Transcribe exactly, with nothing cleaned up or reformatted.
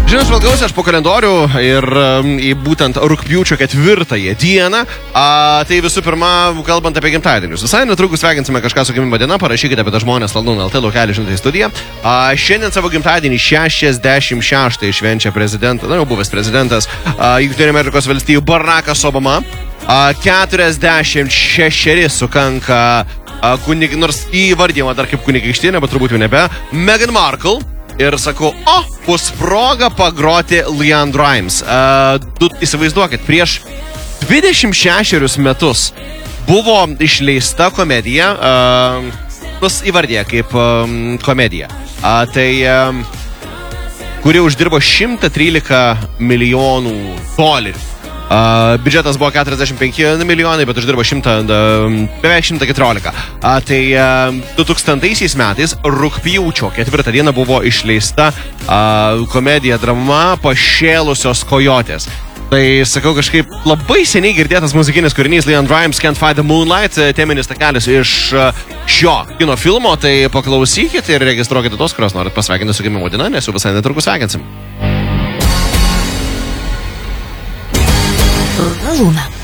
Žinau, žvalgausi aš po kalendorių ir um, į būtent rugpjūčio ketvirtąją dieną. A, tai visų pirma, kalbant apie gimtadienius. Visai netrukus sveikinsime kažką su gimimo diena, parašykite apie tą žmonės Lalūn L T lokelį žinutę į studiją. A, šiandien savo gimtadienį šešiasdešimt šeštąjį švenčia prezidentas, na jau buvęs prezidentas Jungtinių Amerikos valstijų Barackas Obama. A, keturiasdešimt šešeri sukanka a, kunig, nors įvardėjama dar kaip kunigaikštienė, bet turbūt jau nebe, Meghan Markle. Ir sakau, o, bus proga pagroti LeAnn Rimes. Uh, du įsivaizduokit, prieš dvidešimt šešerius metus buvo išleista komedija, uh, bus įvardėja kaip um, komedija, uh, tai um, kuri uždirbo šimtą trylika milijonų dolerių. Uh, biudžetas buvo keturiasdešimt penki milijonai, bet uždirbo šimtą, uh, beveik šimtą keturiolika. Uh, tai uh, du tūkstantaisiais metais rugpjūčio ketvirtą dieną buvo išleista uh, komedija drama Pašėlusios kojotės. Tai, sakau, kažkaip labai seniai girdėtas muzikinis kūrinys LeAnn Rimes Can't Fight the Moonlight, teminis takelis iš uh, šio kino filmo, tai paklausykite ir registruokite tos, kurios norit pasveikinti su gimimo diena, nes jau visai netrukus sveikinsim. Luna.